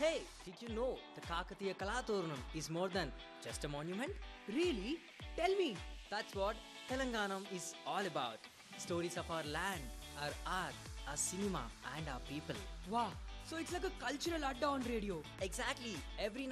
Hey, did you know the Kakatiya Kalaturnam is more than just a monument? Really? Tell me. That's what Telanganam is all about. Stories of our land, our art, our cinema, and our people. Wow. So it's like a cultural adda on radio. Exactly. Every